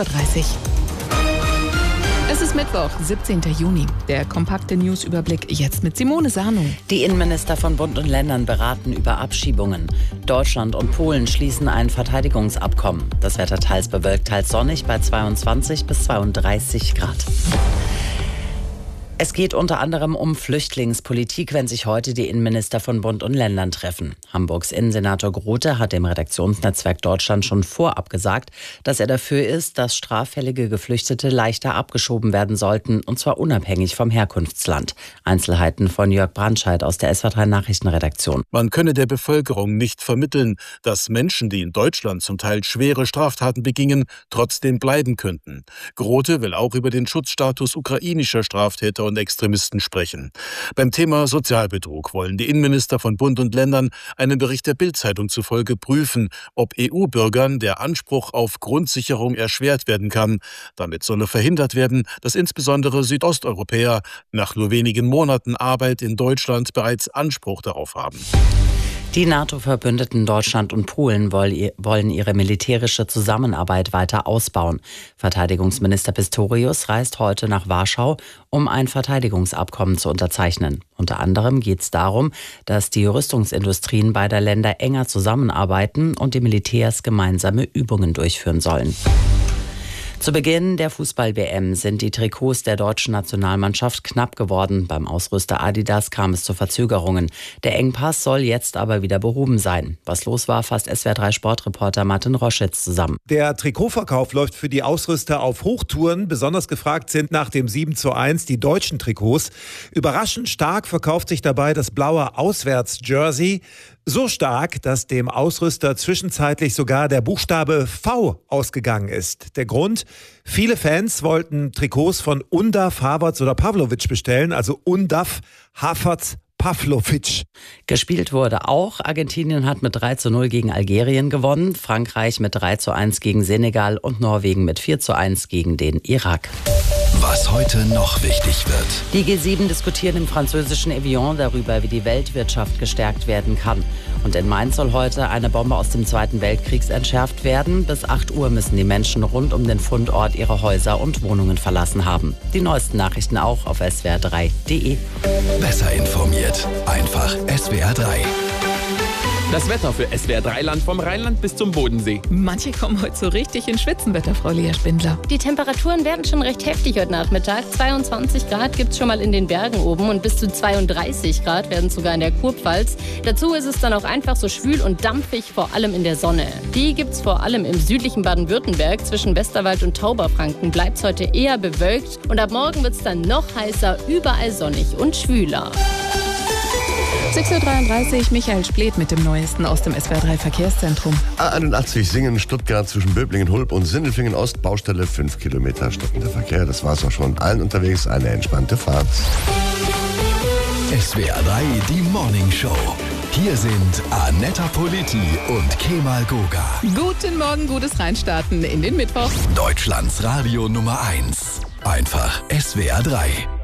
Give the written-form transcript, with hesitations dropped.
6.30 Uhr. Es ist Mittwoch, 17. Juni. Der kompakte Newsüberblick jetzt mit Simone Sarnow. Die Innenminister von Bund und Ländern beraten über Abschiebungen. Deutschland und Polen schließen ein Verteidigungsabkommen. Das Wetter teils bewölkt, teils sonnig bei 22 bis 32 Grad. Es geht unter anderem um Flüchtlingspolitik, wenn sich heute die Innenminister von Bund und Ländern treffen. Hamburgs Innensenator Grote hat dem Redaktionsnetzwerk Deutschland schon vorab gesagt, dass er dafür ist, dass straffällige Geflüchtete leichter abgeschoben werden sollten, und zwar unabhängig vom Herkunftsland. Einzelheiten von Jörg Brandscheid aus der SWR3 Nachrichtenredaktion. Man könne der Bevölkerung nicht vermitteln, dass Menschen, die in Deutschland zum Teil schwere Straftaten begingen, trotzdem bleiben könnten. Grote will auch über den Schutzstatus ukrainischer Straftäter und Extremisten sprechen. Beim Thema Sozialbetrug wollen die Innenminister von Bund und Ländern einem Bericht der Bild-Zeitung zufolge prüfen, ob EU-Bürgern der Anspruch auf Grundsicherung erschwert werden kann. Damit solle verhindert werden, dass insbesondere Südosteuropäer nach nur wenigen Monaten Arbeit in Deutschland bereits Anspruch darauf haben. Die NATO-Verbündeten Deutschland und Polen wollen ihre militärische Zusammenarbeit weiter ausbauen. Verteidigungsminister Pistorius reist heute nach Warschau, um ein Verteidigungsabkommen zu unterzeichnen. Unter anderem geht es darum, dass die Rüstungsindustrien beider Länder enger zusammenarbeiten und die Militärs gemeinsame Übungen durchführen sollen. Zu Beginn der Fußball-WM sind die Trikots der deutschen Nationalmannschaft knapp geworden. Beim Ausrüster Adidas kam es zu Verzögerungen. Der Engpass soll jetzt aber wieder behoben sein. Was los war, fasst SWR3 Sportreporter Martin Roschitz zusammen. Der Trikotverkauf läuft für die Ausrüster auf Hochtouren. Besonders gefragt sind nach dem 7:1 die deutschen Trikots. Überraschend stark verkauft sich dabei das blaue Auswärts-Jersey. So stark, dass dem Ausrüster zwischenzeitlich sogar der Buchstabe V ausgegangen ist. Der Grund? Viele Fans wollten Trikots von Undav, Havertz oder Pavlovic bestellen, also Undav, Havertz, Pavlovic. Gespielt wurde auch. Argentinien hat mit 3:0 gegen Algerien gewonnen, Frankreich mit 3:1 gegen Senegal und Norwegen mit 4:1 gegen den Irak. Was heute noch wichtig wird. Die G7 diskutieren im französischen Evian darüber, wie die Weltwirtschaft gestärkt werden kann. Und in Mainz soll heute eine Bombe aus dem Zweiten Weltkrieg entschärft werden. Bis 8 Uhr müssen die Menschen rund um den Fundort ihre Häuser und Wohnungen verlassen haben. Die neuesten Nachrichten auch auf swr3.de. Besser informiert. Einfach SWR3. Das Wetter für SWR3-Land vom Rheinland bis zum Bodensee. Manche kommen heute so richtig in Schwitzenwetter, Frau Lea Spindler. Die Temperaturen werden schon recht heftig heute Nachmittag. 22 Grad gibt es schon mal in den Bergen oben und bis zu 32 Grad werden es sogar in der Kurpfalz. Dazu ist es dann auch einfach so schwül und dampfig, vor allem in der Sonne. Die gibt es vor allem im südlichen Baden-Württemberg. Zwischen Westerwald und Tauberfranken bleibt es heute eher bewölkt. Und ab morgen wird es dann noch heißer, überall sonnig und schwüler. 6.33 Uhr, Michael Splet mit dem Neuesten aus dem SWR3 Verkehrszentrum. A81 Singen, Stuttgart zwischen Böblingen, Hulb und Sindelfingen Ost, Baustelle 5 Kilometer stockender Verkehr. Das war's auch schon. Allen unterwegs eine entspannte Fahrt. SWR3, die Morning Show. Hier sind Anetta Politi und Kemal Goga. Guten Morgen, gutes Reinstarten in den Mittwoch. Deutschlands Radio Nummer 1. Einfach SWR3.